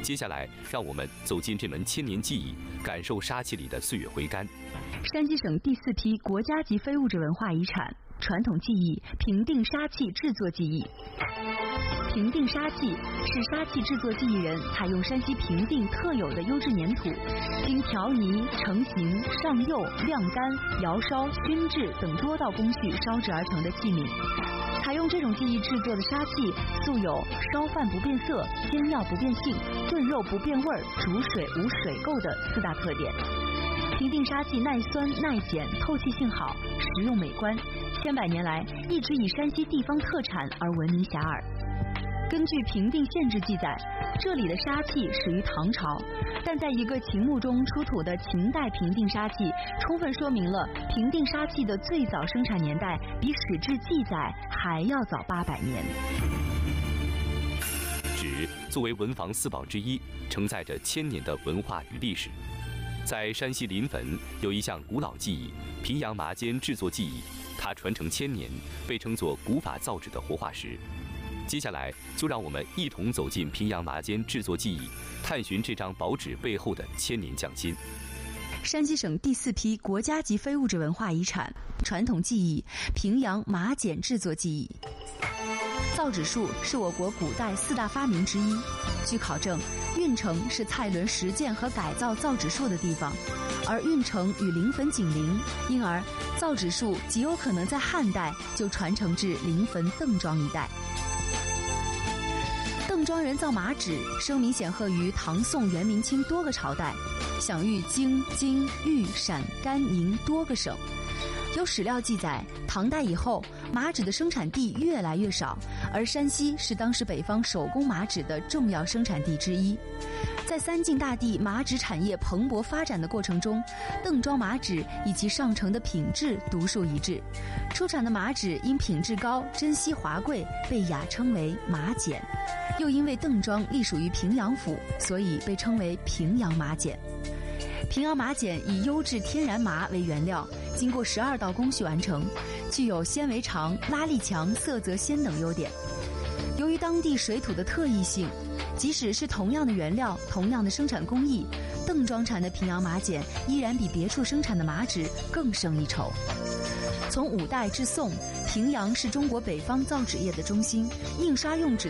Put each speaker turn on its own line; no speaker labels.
接下来，让我们走进这门千年技艺，感受杀气里的岁月回甘。
山西省第4批国家级非物质文化遗产传统技艺平定杀器制作技艺。平定杀器是杀器制作技艺人采用山西平定特有的优质粘土，经调泥、成型、上釉、晾干、窑烧、熏制等多道工序烧制而成的器皿。采用这种技艺制作的杀器，素有烧饭不变色、煎料不变性、炖肉不变味、煮水无水垢的4大特点。平定杀器耐酸、耐碱、透气性好，实用美观，千百年来一直以山西地方特产而闻名遐迩。根据平定县志记载，这里的杀器始于唐朝，但在一个秦墓中出土的秦代平定杀器，充分说明了平定杀器的最早生产年代比史志记载还要早800年。
纸作为文房4宝之一，承载着1000年的文化与历史。在山西临汾有一项古老技艺——平阳麻尖制作技艺，它传承1000年，被称作古法造纸的活化石。接下来，就让我们一同走进平阳麻尖制作技艺，探寻这张薄纸背后的1000年匠心。
山西省第4批国家级非物质文化遗产传统技艺平阳麻剪制作技艺。造纸术是我国古代4大发明之一。据考证，运城是蔡伦实践和改造造纸术的地方，而运城与临汾紧邻，因而造纸术极有可能在汉代就传承至临汾邓庄一带。邓庄人造麻纸声名显赫于唐宋元明清多个朝代，享誉京、津、豫、陕、甘、宁多个省。有史料记载，唐代以后，麻纸的生产地越来越少，而山西是当时北方手工麻纸的重要生产地之一。在三晋大地麻纸产业蓬勃发展的过程中，邓庄麻纸以其上乘的品质独树一帜，出产的麻纸因品质高、珍稀华贵，被雅称为麻剪。又因为邓庄隶属于平阳府，所以被称为平阳麻剪。平阳麻剪以优质天然麻为原料，经过12道工序完成，具有纤维长、拉力强、色泽鲜等优点。由于当地水土的特异性，即使是同样的原料、同样的生产工艺，邓庄产的平阳麻剪依然比别处生产的麻纸更胜一筹。从5代至宋，平阳是中国北方造纸业的中心，印刷用纸